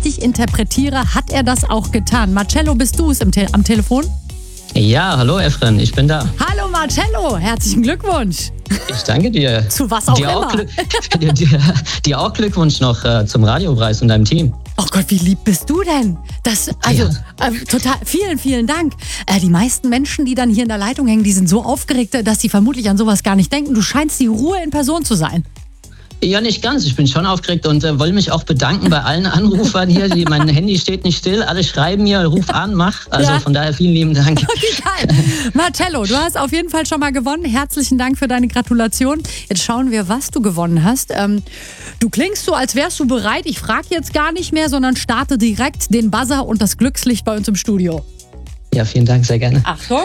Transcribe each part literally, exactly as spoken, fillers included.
richtig interpretiere, hat er das auch getan. Marcello, bist du es im Te- am Telefon? Ja, hallo Efren, ich bin da. Hallo Marcello, herzlichen Glückwunsch. Ich danke dir. Zu was auch dir immer. Auch Glück, dir, dir, dir auch Glückwunsch noch äh, zum Radiopreis und deinem Team. Oh Gott, wie lieb bist du denn? Das, also, Ja. äh, total, vielen, vielen Dank. Äh, die meisten Menschen, die dann hier in der Leitung hängen, die sind so aufgeregt, dass sie vermutlich an sowas gar nicht denken. Du scheinst die Ruhe in Person zu sein. Ja, nicht ganz. Ich bin schon aufgeregt und äh, wollte mich auch bedanken bei allen Anrufern hier. Die, mein Handy steht nicht still. Alle schreiben mir, ruf an, mach. Also Ja. von daher vielen lieben Dank. Okay, geil. Marcello, du hast auf jeden Fall schon mal gewonnen. Herzlichen Dank für deine Gratulation. Jetzt schauen wir, was du gewonnen hast. Ähm, du klingst so, als wärst du bereit. Ich frage jetzt gar nicht mehr, sondern starte direkt den Buzzer und das Glückslicht bei uns im Studio. Ja, vielen Dank, sehr gerne. Achtung.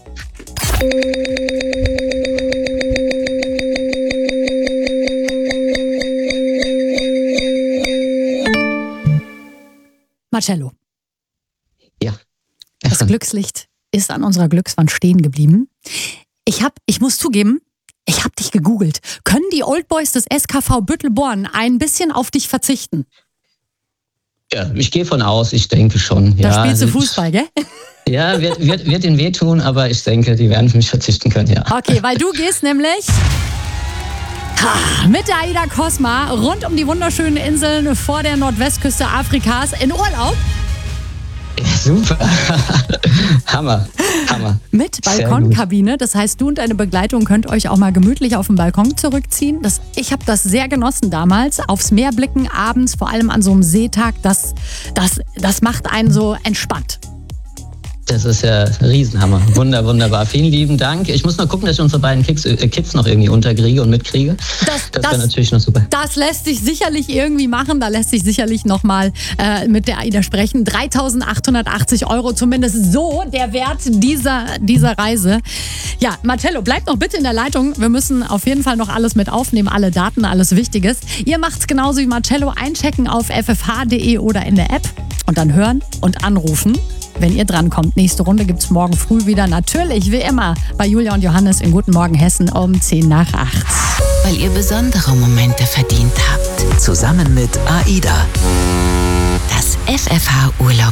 Marcello, Ja. das Efren. Glückslicht ist an unserer Glückswand stehen geblieben. Ich hab, ich muss zugeben, ich habe dich gegoogelt. Können die Oldboys des S K V Büttelborn ein bisschen auf dich verzichten? Ja, ich gehe von aus, ich denke schon. Da ja, spielst du also- Fußball, gell? Ja, wird, wird, wird ihnen wehtun, aber ich denke, die werden für mich verzichten können, ja. Okay, weil du gehst nämlich ha, mit der Aida Cosma rund um die wunderschönen Inseln vor der Nordwestküste Afrikas in Urlaub. Ja, super. Hammer, Hammer. Mit Sehr Balkonkabine. Das heißt, du und deine Begleitung könnt euch auch mal gemütlich auf den Balkon zurückziehen. Das, ich habe das sehr genossen damals. Aufs Meer blicken abends, vor allem an so einem Seetag. Das, das, das macht einen so entspannt. Das ist ja ein Riesenhammer. Wunder, wunderbar. Vielen lieben Dank. Ich muss noch gucken, dass ich unsere beiden Kids, äh, Kids noch irgendwie unterkriege und mitkriege. Das, Das das, wäre natürlich noch super. das lässt sich sicherlich irgendwie machen. Da lässt sich sicherlich nochmal äh, mit der Aida sprechen. dreitausendachthundertachtzig Euro, zumindest so der Wert dieser, dieser Reise. Ja, Marcello, bleibt noch bitte in der Leitung. Wir müssen auf jeden Fall noch alles mit aufnehmen, alle Daten, alles Wichtiges. Ihr macht's genauso wie Marcello. Einchecken auf f f h punkt d e oder in der App und dann hören und anrufen, wenn ihr drankommt. Nächste Runde gibt's morgen früh wieder. Natürlich, wie immer, bei Julia und Johannes in Guten Morgen Hessen um zehn nach acht. Weil ihr besondere Momente verdient habt. Zusammen mit AIDA. Das F F H Urlaub